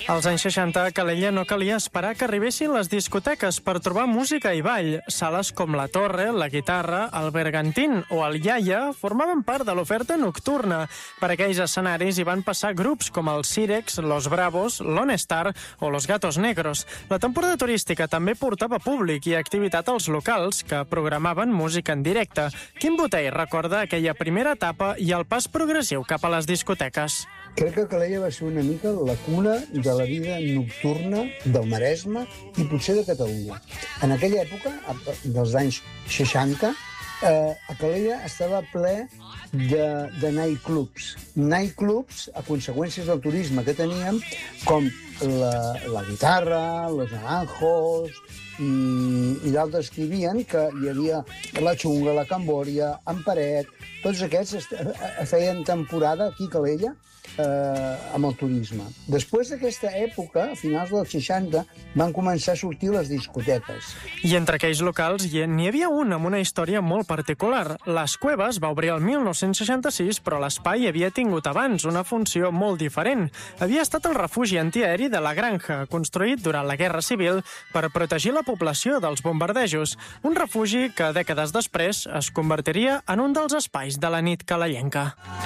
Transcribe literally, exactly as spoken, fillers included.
Als anys seixanta, a Calella no calia esperar que arribessin les discoteques per trobar música i ball. Sales com la Torre, la Guitarra, el Bergantín o el Iaia formaven part de l'oferta nocturna. Per aquells escenaris hi van passar grups com el Sirex, Los Bravos, Lone Star o Los Gatos Negros. La temporada turística també portava públic i activitat als locals que programaven música en directe. Quim Botey recorda aquella primera etapa i el pas progressiu cap a les discoteques. Crec que Calella va ser una mica la cuna de la vida nocturna del Maresme i potser de Catalunya. En aquella època, dels anys seixanta, eh, a Calella estava ple de, de nightclubs. Nightclubs, a conseqüències del turisme que teníem, com la, la Guitarra, los Naranjos i, i d'altres que hi havia, que hi havia la Xunga, la Cambòria, en Paret, tots aquests feien temporada aquí a Calella, Eh, amb el turisme. Després d'aquesta època, a finals dels seixanta, van començar a sortir les discoteques. I entre aquells locals n'hi havia un amb una història molt particular. Les Cueves va obrir el mil nou-cents seixanta-sis, però l'espai havia tingut abans una funció molt diferent. Havia estat el refugi antiaeri de la Granja, construït durant la Guerra Civil per protegir la població dels bombardejos. Un refugi que dècades després es convertiria en un dels espais de la nit calellenca.